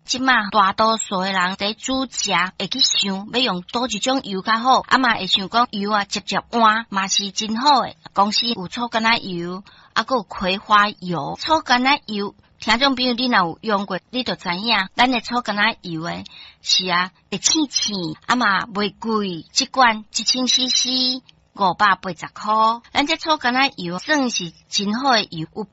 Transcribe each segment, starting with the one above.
即马大多数的人在煮食会去想要用倒一种油较好，嘛会想讲油直接换嘛是真好诶。公司有醋橄榄油，还有葵花油。醋橄榄油，听众朋友你若有用过，你就知影，咱的醋橄榄油诶是会青青，嘛袂贵，一罐1000cc。580块，咱这醋橄榄油算是真好的油，有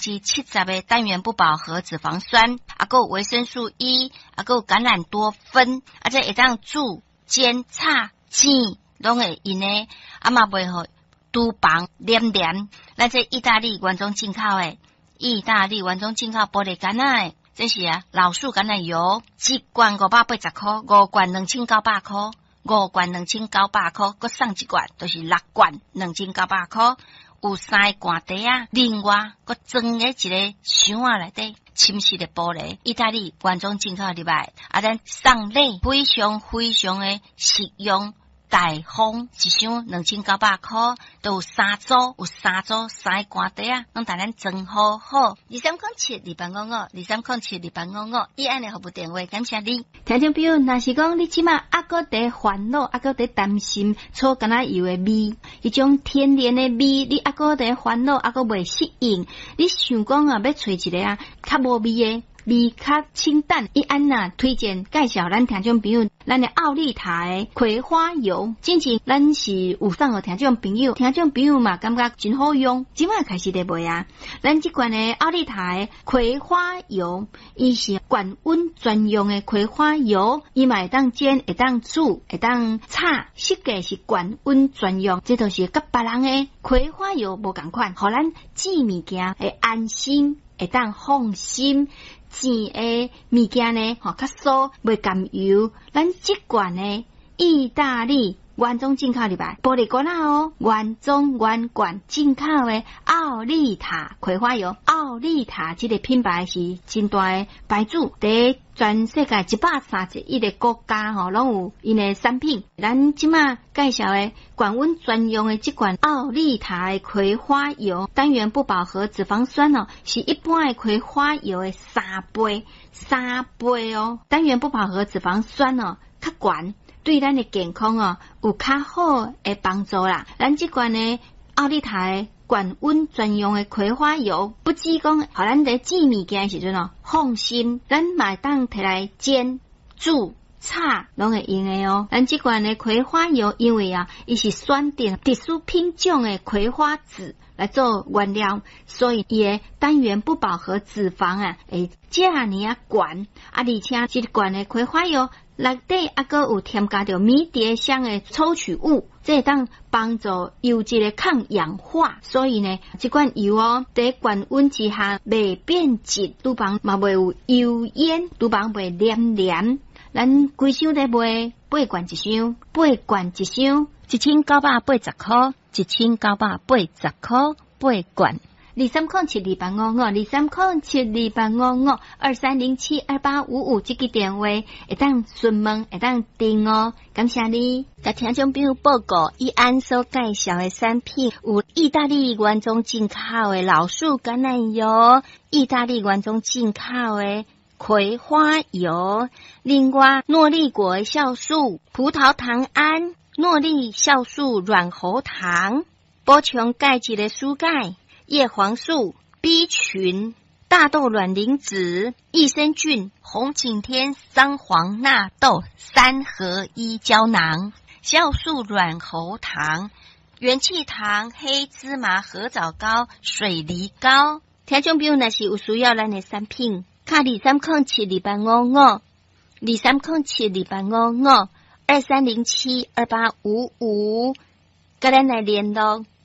70%的单元不饱和脂肪酸，还有维生素 E， 还有橄榄多酚，这会当煮、煎、炒、煎，拢会用的，嘛袂好厨房黏黏。咱这意大利原装进口的，意大利原装进口玻璃橄榄的，这是老树橄榄油，一罐580块，5罐2900块。5罐2900块，搁送一罐，就是6罐2900块。有3个罐底另外搁装在一个箱内底，深色的玻璃，意大利原装进口入来，咱送礼非常非常的实用。大方一箱2900块，都有3组3个罐底拢带咱装好好。23072855，23072855，以安的服务电话，感谢你。 听众朋友，若是讲你即马还搁在烦恼，还搁在担心醋橄榄油的味，迄种天然的味，你还搁在烦恼，还搁未适应，你想讲要找一个较无味的。味较清淡，伊安推荐介绍咱听众朋友，咱的奥利塔的葵花油，之前咱是有送互听众朋友嘛感觉真好用，即摆开始在卖咱这款的奥利塔的葵花油，伊是高温专用的葵花油，伊嘛会当煎，会当煮，会当炒，设计是高温专用，这都是甲别人的葵花油无共款，互咱煮物件会安心，会当放心。煎的物件呢，较酥，袂甘油。咱这罐呢，意大利原装进口入来，玻璃罐原装原罐进口的奥利塔葵花油。奥利塔这个品牌是真大的牌子，在全世界131个国家拢有因的产品。咱即马介绍的高温专用的这款奥利塔的葵花油，单元不饱和脂肪酸是一般的葵花油的3倍单元不饱和脂肪酸较悬，对咱的健康有较好的帮助啦。咱这款的奥利塔的高温专用的葵花油，不止讲，互咱在煮物件时阵放心，咱嘛当摕来煎、煮、炒，拢会用的咱这款的葵花油，因为伊是选定特殊品种的葵花籽来做原料，所以伊的单元不饱和脂肪会这样悬，而且这罐的葵花油内底还佫有添加着迷迭香的抽取物，这当帮助油脂的抗氧化，所以呢，这款油在高温之下袂变质，厨房嘛袂有油烟，厨房袂黏黏。咱规箱在卖8罐一箱，1980块，1980块8罐。23072855，23072855，这个电话会当询问，会当订感谢你。甲听众朋友报告，以安所介绍的产品有意大利原装进口的老树橄榄油，意大利原装进口的葵花油，另外诺丽果酵素、葡萄糖胺、诺丽酵素软喉糖，补充钙质的蔬钙。叶黄素、B 群、大豆卵磷脂、益生菌、红景天桑黄纳豆3合1胶囊、酵素软喉糖、元气糖、黑芝麻合枣膏、水梨膏。听众朋友若是有需要咱的产品，卡23072855，23072855，跟咱来联络。